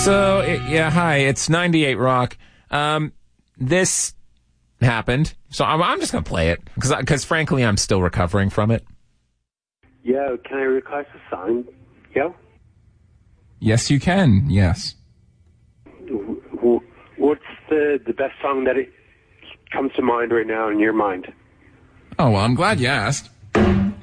So, yeah, hi, it's 98 Rock. This happened, so I'm just going to play it, because frankly, I'm still recovering from it. Yeah, can I request a song? Yeah? Yes, you can, yes. What's the best song that it comes to mind right now in your mind? Oh, well, I'm glad you asked.